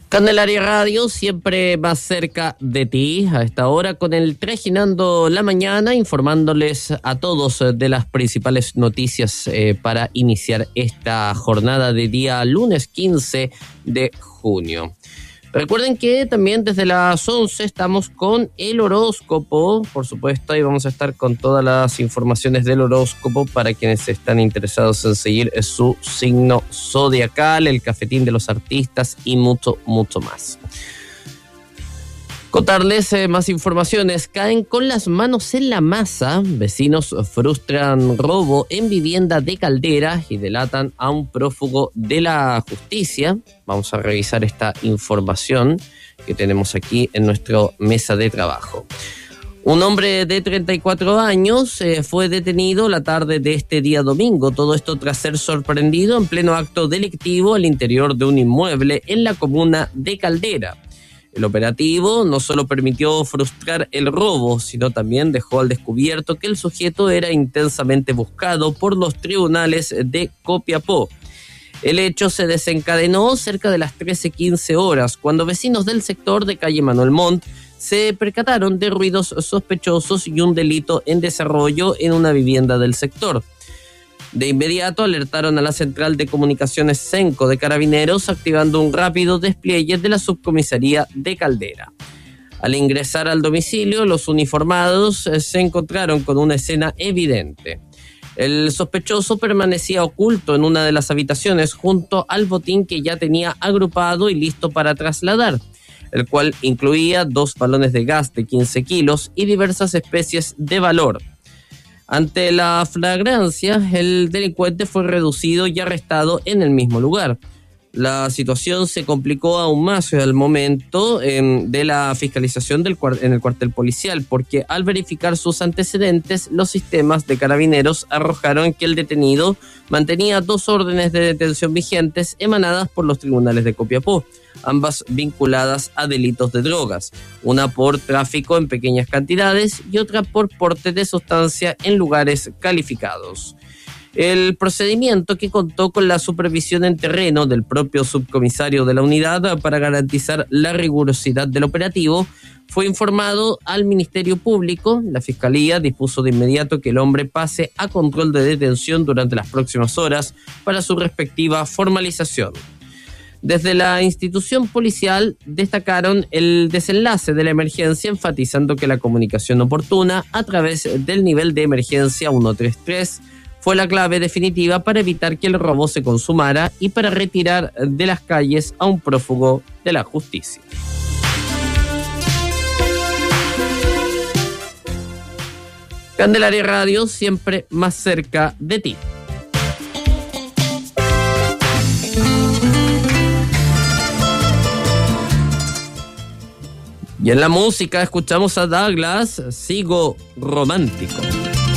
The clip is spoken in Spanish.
Candelaria Radio, siempre más cerca de ti, a esta hora con el Trajinando la Mañana, informándoles a todos de las principales noticias para iniciar esta jornada de día lunes 15 de junio. Recuerden que también desde las 11 estamos con el horóscopo, por supuesto, ahí vamos a estar con todas las informaciones del horóscopo para quienes están interesados en seguir su signo zodiacal, el cafetín de los artistas y mucho, mucho más. Contarles más informaciones. Caen con las manos en la masa. Vecinos frustran robo en vivienda de Caldera y delatan a un prófugo de la justicia. Vamos a revisar esta información que tenemos aquí en nuestra mesa de trabajo. Un hombre de 34 años fue detenido la tarde de este día domingo. Todo esto tras ser sorprendido en pleno acto delictivo al interior de un inmueble en la comuna de Caldera. El operativo no solo permitió frustrar el robo, sino también dejó al descubierto que el sujeto era intensamente buscado por los tribunales de Copiapó. El hecho se desencadenó cerca de las 13:15 horas, cuando vecinos del sector de calle Manuel Montt se percataron de ruidos sospechosos y un delito en desarrollo en una vivienda del sector. De inmediato alertaron a la central de comunicaciones Cenco de Carabineros, activando un rápido despliegue de la subcomisaría de Caldera. Al ingresar al domicilio, los uniformados se encontraron con una escena evidente. El sospechoso permanecía oculto en una de las habitaciones junto al botín que ya tenía agrupado y listo para trasladar, el cual incluía 2 balones de gas de 15 kilos y diversas especies de valor. Ante la flagrancia, el delincuente fue reducido y arrestado en el mismo lugar. La situación se complicó aún más al momento de la fiscalización en el cuartel policial, porque al verificar sus antecedentes, los sistemas de Carabineros arrojaron que el detenido mantenía 2 órdenes de detención vigentes emanadas por los tribunales de Copiapó, ambas vinculadas a delitos de drogas, una por tráfico en pequeñas cantidades y otra por porte de sustancia en lugares calificados. El procedimiento, que contó con la supervisión en terreno del propio subcomisario de la unidad para garantizar la rigurosidad del operativo, fue informado al Ministerio Público. La Fiscalía dispuso de inmediato que el hombre pase a control de detención durante las próximas horas para su respectiva formalización. Desde la institución policial destacaron el desenlace de la emergencia, enfatizando que la comunicación oportuna a través del nivel de emergencia 133 fue la clave definitiva para evitar que el robo se consumara y para retirar de las calles a un prófugo de la justicia. Candelaria Radio, siempre más cerca de ti. Y en la música escuchamos a Douglas, Sigo Romántico.